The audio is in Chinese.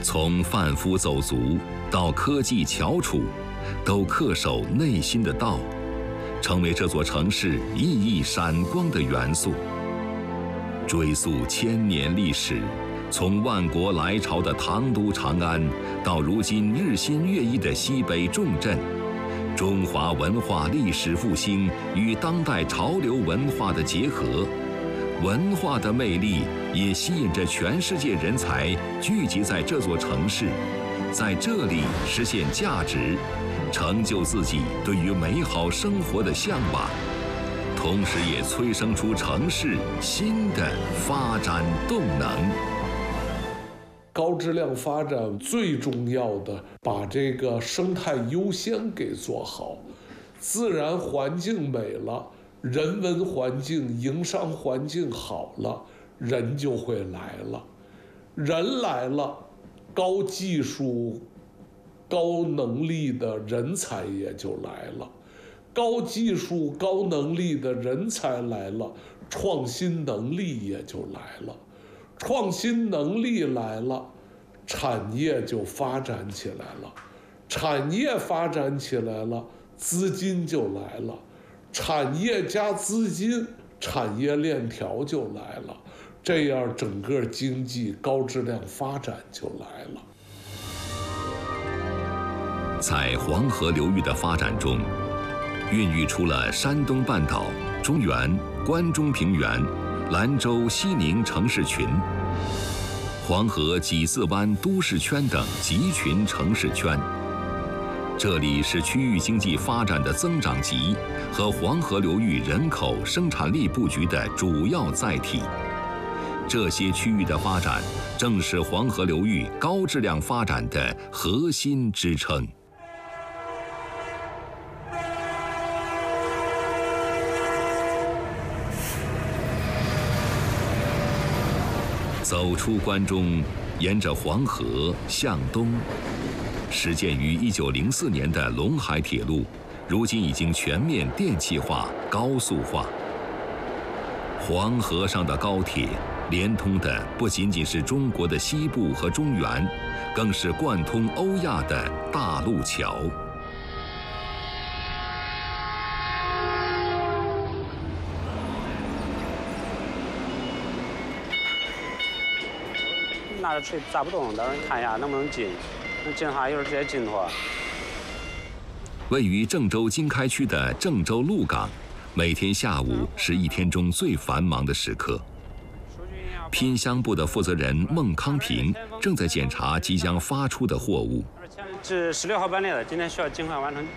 从贩夫走卒到科技翘楚，都恪守内心的道，成为这座城市熠熠闪光的元素。追溯千年历史，从万国来朝的唐都长安，到如今日新月异的西北重镇，中华文化历史复兴与当代潮流文化的结合，文化的魅力也吸引着全世界人才聚集在这座城市，在这里实现价值，成就自己对于美好生活的向往，同时也催生出城市新的发展动能。 高质量发展最重要的，把这个生态优先给做好，自然环境美了，人文环境、营商环境好了，人就会来了。人来了，高技术、高能力的人才也就来了。高技术、高能力的人才来了，创新能力也就来了。创新能力来了，产业就发展起来了。产业发展起来了，资金就来了。产业加资金，产业链条就来了，这样整个经济高质量发展就来了。 在黄河流域的发展中，孕育出了山东半岛、中原、关中平原、兰州、西宁城市群、黄河几字湾都市圈等集群城市圈。这里是区域经济发展的增长极和黄河流域人口生产力布局的主要载体。这些区域的发展正是黄河流域高质量发展的核心支撑。走出关中，沿着黄河向东，始建于1904年的陇海铁路，如今已经全面电气化、高速化。黄河上的高铁，连通的不仅仅是中国的西部和中原，更是贯通欧亚的大陆桥。 拿着锤砸不动，到时候看一下能不能进，能进的话一会儿直接进脱。 位于郑州经开区的郑州鹿港，每天下午是一天中最繁忙的时刻。拼箱部的负责人孟康平正在检查即将发出的货物。 是16号班列的，今天需要尽快完成。